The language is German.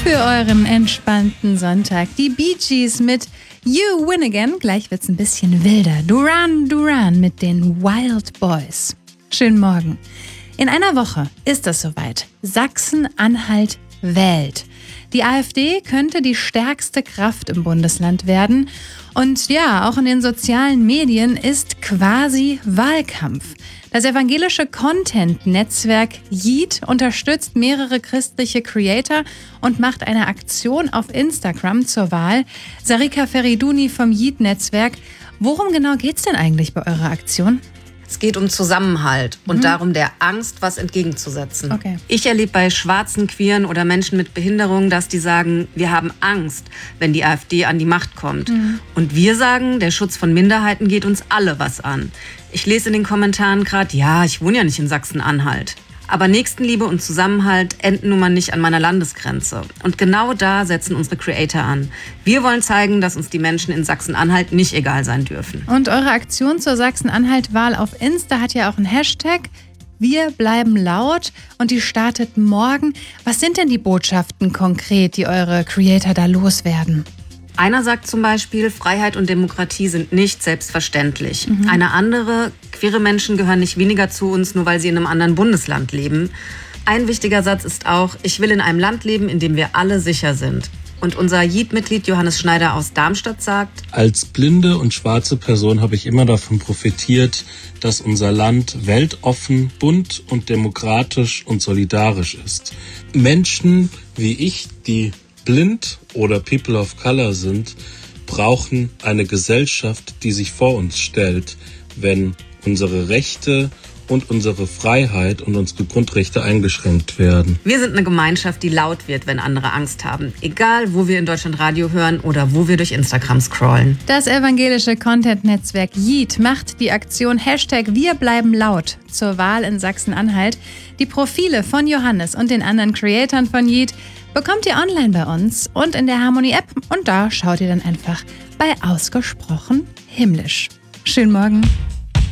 für euren entspannten Sonntag. Die Bee Gees mit You Win Again. Gleich wird's ein bisschen wilder. Duran Duran mit den Wild Boys. Schönen Morgen. In einer Woche ist es soweit. Sachsen-Anhalt wählt. Die AfD könnte die stärkste Kraft im Bundesland werden. Und ja, auch in den sozialen Medien ist quasi Wahlkampf. Das evangelische Content-Netzwerk Yeet unterstützt mehrere christliche Creator und macht eine Aktion auf Instagram zur Wahl. Sarika Feriduni vom Yeet-Netzwerk. Worum genau geht's denn eigentlich bei eurer Aktion? Es geht um Zusammenhalt und darum, der Angst was entgegenzusetzen. Okay. Ich erlebe bei Schwarzen, Queeren oder Menschen mit Behinderung, dass die sagen, wir haben Angst, wenn die AfD an die Macht kommt. Und wir sagen, der Schutz von Minderheiten geht uns alle was an. Ich lese in den Kommentaren gerade, ja, ich wohne ja nicht in Sachsen-Anhalt. Aber Nächstenliebe und Zusammenhalt enden nun mal nicht an meiner Landesgrenze. Und genau da setzen unsere Creator an. Wir wollen zeigen, dass uns die Menschen in Sachsen-Anhalt nicht egal sein dürfen. Und eure Aktion zur Sachsen-Anhalt-Wahl auf Insta hat ja auch einen Hashtag. Wir bleiben laut und die startet morgen. Was sind denn die Botschaften konkret, die eure Creator da loswerden? Einer sagt zum Beispiel, Freiheit und Demokratie sind nicht selbstverständlich. Eine andere, queere Menschen gehören nicht weniger zu uns, nur weil sie in einem anderen Bundesland leben. Ein wichtiger Satz ist auch, ich will in einem Land leben, in dem wir alle sicher sind. Und unser Yeet-Mitglied Johannes Schneider aus Darmstadt sagt, als blinde und schwarze Person habe ich immer davon profitiert, dass unser Land weltoffen, bunt und demokratisch und solidarisch ist. Menschen wie ich, die blind oder People of Color sind, brauchen eine Gesellschaft, die sich vor uns stellt, wenn unsere Rechte und unsere Freiheit und unsere Grundrechte eingeschränkt werden. wir sind eine Gemeinschaft, die laut wird, wenn andere Angst haben. Egal, wo wir in Deutschland Radio hören oder wo wir durch Instagram scrollen. Das evangelische Content-Netzwerk Yeet macht die Aktion Hashtag Wir bleiben laut zur Wahl in Sachsen-Anhalt. Die Profile von Johannes und den anderen Creatoren von Yeet bekommt ihr online bei uns und in der Harmonie-App. Und da schaut ihr dann einfach bei Ausgesprochen himmlisch. Schönen Morgen.